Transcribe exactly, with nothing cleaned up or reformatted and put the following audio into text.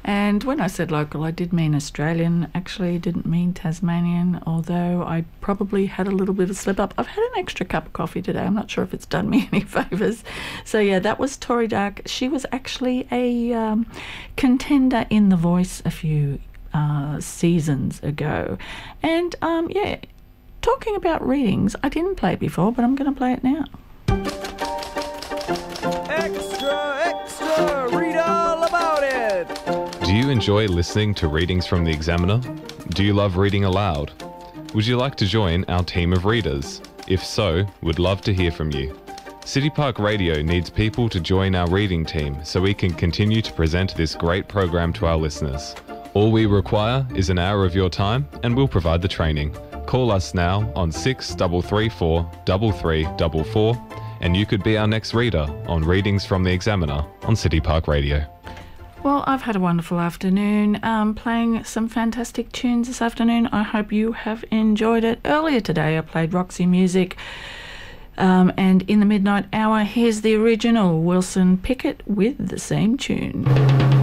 And when I said local, I did mean Australian. Actually, didn't mean Tasmanian, although I probably had a little bit of slip up. I've had an extra cup of coffee today. I'm not sure if it's done me any favours. So yeah, that was Tori Dark. She was actually a um, contender in The Voice a few uh, seasons ago. And um, yeah, talking about readings, I didn't play it before, but I'm going to play it now. Extra, extra, read all about it! Do you enjoy listening to readings from the Examiner? Do you love reading aloud? Would you like to join our team of readers? If so, we'd love to hear from you. City Park Radio needs people to join our reading team so we can continue to present this great program to our listeners. All we require is an hour of your time and we'll provide the training. Call us now on six three three four, three three four four and you could be our next reader on Readings from the Examiner on City Park Radio. Well, I've had a wonderful afternoon um, playing some fantastic tunes this afternoon. I hope you have enjoyed it. Earlier today I played Roxy Music um, and in the midnight hour here's the original Wilson Pickett with the same tune.